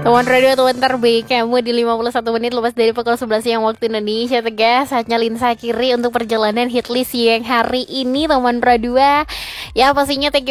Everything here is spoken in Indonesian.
Teman radio teman terbaik kamu di 51 menit lepas dari pukul 11 siang waktu Indonesia Tegas. Saatnya Linsa Kiri untuk perjalanan hitlist siang hari ini teman radio. Ya pastinya thank you